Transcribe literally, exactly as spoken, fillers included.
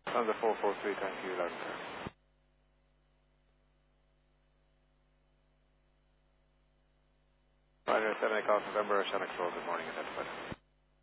On the four four three, thank you, loud and clear. Ryanair seven eight Golf November, Shannock Road, good morning, identified.